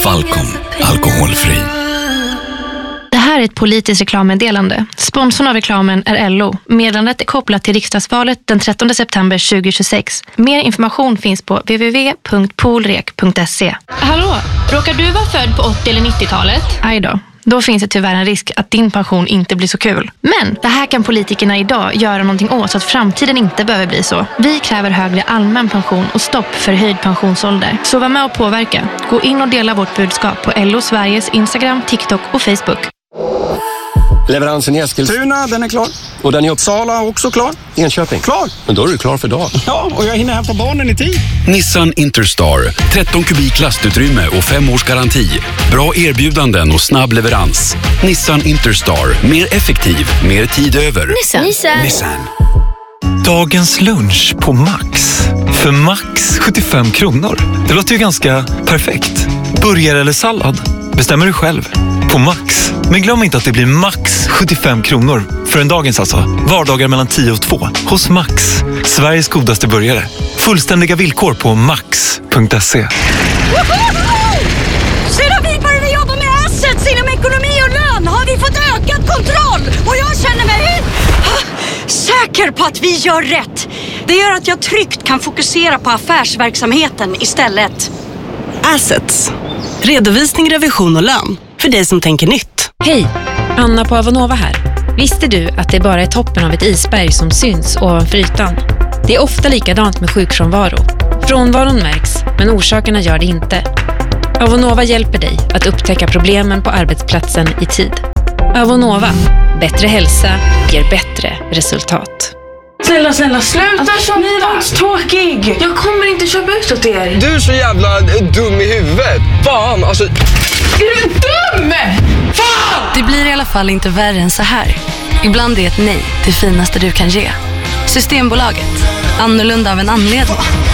Falcon. Alkoholfri. Det här är ett politiskt reklammeddelande. Sponsorn av reklamen är LO. Meddelandet är kopplat till riksdagsvalet den 13 september 2026. Mer information finns på www.polrek.se. Hallå, råkar du vara född på 80- eller 90-talet? Aj då. Då finns det tyvärr en risk att din pension inte blir så kul. Men det här kan politikerna idag göra någonting åt så att framtiden inte behöver bli så. Vi kräver högre allmän pension och stopp för höjd pensionsålder. Så var med och påverka. Gå in och dela vårt budskap på LO Sveriges Instagram, TikTok och Facebook. Leveransen i Eskilstuna, den är klar. Och den i Uppsala också klar. Enköping, klar. Men då är du klar för dagen. Ja, och jag hinner hämta barnen i tid. Nissan Interstar. 13 kubik lastutrymme och 5 års garanti. Bra erbjudanden och snabb leverans. Nissan Interstar. Mer effektiv, mer tid över. Nissan. Dagens lunch på Max. För Max 75 kronor. Det låter ju ganska perfekt. Burgare eller sallad? Bestämmer du själv. På Max. Men glöm inte att det blir max 75 kronor. För en dagens alltså. Vardagar mellan 10 och 2. Hos Max. Sveriges godaste burgare. Fullständiga villkor på max.se. Sedan vi började jobba med assets inom ekonomi och lön har vi fått ökad kontroll. Och jag känner mig säker på att vi gör rätt. Det gör att jag tryggt kan fokusera på affärsverksamheten istället. Assets. Redovisning, revision och lön. För dig som tänker nytt. Hej, Anna på Avonova här. Visste du att det bara är toppen av ett isberg som syns ovanför ytan? Det är ofta likadant med sjukfrånvaro. Frånvaron märks, men orsakerna gör det inte. Avonova hjälper dig att upptäcka problemen på arbetsplatsen i tid. Avonova, bättre hälsa ger bättre resultat. Snälla, sluta köpa. Ni var tråkig. Jag kommer inte köpa ut åt er. Du är så jävla dum i huvudet. Fan, alltså... Är du dum? Fan! Det blir i alla fall inte värre än så här. Ibland är ett nej det finaste du kan ge. Systembolaget. Annorlunda av en anledning.